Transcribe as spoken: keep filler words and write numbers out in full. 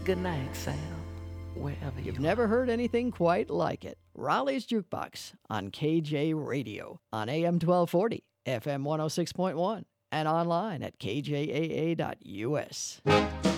Good night, Sam. Wherever You've you never are. heard anything quite like it. Raleigh's Jukebox on K J Radio on A M twelve forty, F M one oh six point one, and online at k j a a dot u s.